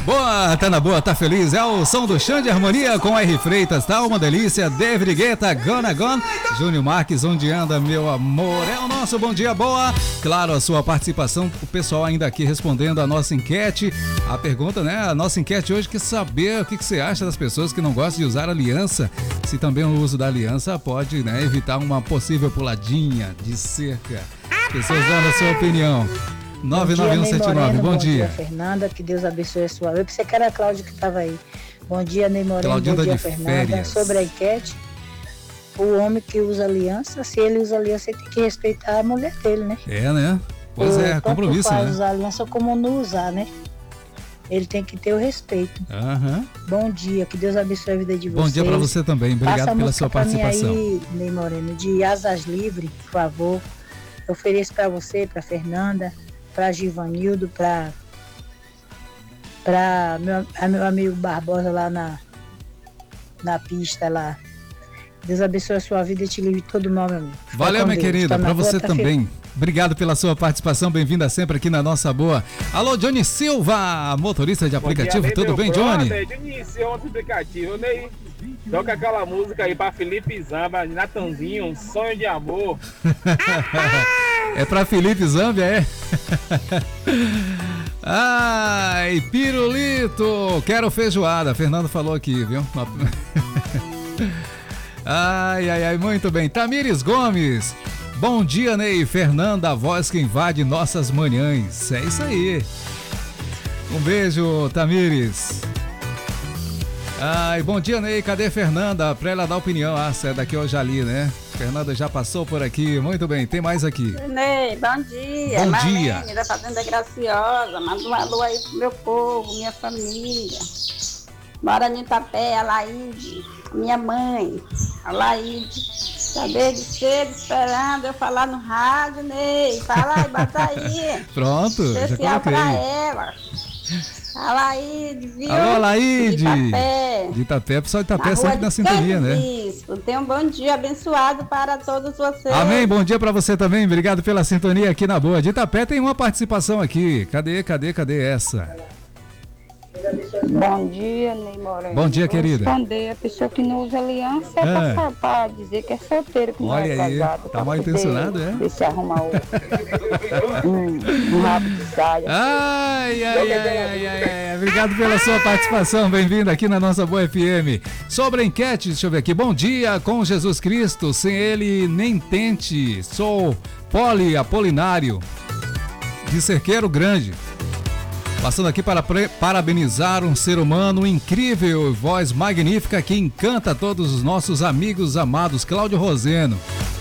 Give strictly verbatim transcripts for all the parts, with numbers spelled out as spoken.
Boa, tá na boa, tá feliz. É o som do Xande Harmonia com R. Freitas, tá uma delícia. David Guetta, Gonna Gone. Júnior Marques, onde anda, meu amor? É o nosso Bom Dia Boa. Claro, a sua participação, o pessoal ainda aqui respondendo a nossa enquete. A pergunta, né? A nossa enquete hoje quer saber o que, que você acha das pessoas que não gostam de usar aliança. Se também o uso da aliança pode, né, evitar uma possível puladinha de cerca. Pessoas dando a sua opinião. nove nove um sete nove, bom, bom dia. dia, Fernanda, que Deus abençoe a sua vida. Eu pensei que era a Cláudia que estava aí. Bom dia, Ney Moreno, Claudinha bom dia, de Fernanda. férias. Sobre a enquete, o homem que usa aliança, se ele usa aliança, ele tem que respeitar a mulher dele, né? É, né? Pois é, compromisso, faz né? usar aliança como não usar, né? Ele tem que ter o respeito. Uhum. Bom dia, que Deus abençoe a vida de vocês. Bom dia pra você também, obrigado Passa pela sua participação. Aí, Ney Moreno, de Asas Livre, por favor. Eu ofereço pra você, pra Fernanda, para Givanildo, para para meu, meu amigo Barbosa lá na, na pista lá. Deus abençoe a sua vida e te livre de todo mal, meu amigo. Fica Valeu, minha Deus. querida, Tá para você tá também. Feio. Obrigado pela sua participação, bem-vinda sempre aqui na Nossa Boa. Alô, Johnny Silva, motorista de aplicativo, dia, tudo bem, Johnny? Iniciou outro aplicativo, Ney. Toca aquela música aí pra Felipe Zamba, Natanzinho, um sonho de amor. É pra Felipe Zambia, é? Ai, pirulito, quero feijoada. Fernando falou aqui, viu? Ai, ai, ai, muito bem. Tamires Gomes, bom dia, Ney. Fernanda, a voz que invade nossas manhãs. É isso aí. Um beijo, Tamires. Ai, bom dia, Ney. Cadê Fernanda? Pra ela dar opinião. Ah, essa é daqui eu já li, né? Fernanda já passou por aqui. Muito bem, tem mais aqui. Ney, bom dia. Bom Marlene, dia. da Fazenda Graciosa. Manda um alô aí pro meu povo, minha família. Mora em Itapé, a Laíde, minha mãe, a Laíde. Tá desde cedo esperando eu falar no rádio, Ney. Fala aí, bota aí. Pronto, especial já coloquei. pra ela. A Laíde, viu? Alô, Laíde. De Itapé. De Itapé, pessoal de Itapé na sempre na sintonia, né? Isso. Tenha um bom dia abençoado para todos vocês. Amém, bom dia pra você também. Obrigado pela sintonia aqui na Boa. De Itapé tem uma participação aqui. Cadê, cadê, cadê essa? Bom dia, Ney Moreno. Bom dia, Vou querida. responder, a pessoa que não usa aliança é, É. pra, pra dizer que é solteiro, que não Olha é aí, casado. tá mal intencionado, é? Ver se arruma um, um, um rabo de saia. Ai, ai, ai, ai, ai, ai. Obrigado pela sua participação. Bem-vindo aqui na nossa Boa F M. Sobre a enquete, deixa eu ver aqui. Bom dia com Jesus Cristo. Sem ele, nem tente. Sou Poli Apolinário, de Cerqueiro Grande. Passando aqui para parabenizar um ser humano incrível e voz magnífica que encanta todos os nossos amigos amados. Cláudio Roseno.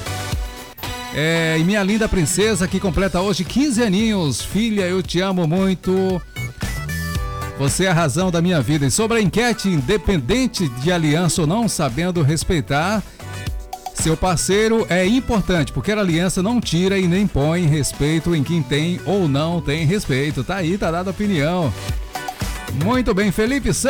É, e minha linda princesa que completa hoje quinze aninhos. Filha, eu te amo muito. Você é a razão da minha vida. E sobre a enquete, independente de aliança ou não, sabendo respeitar seu parceiro é importante, porque a aliança não tira e nem põe respeito em quem tem ou não tem respeito. Tá aí, tá dada a opinião. Muito bem, Felipe Santos.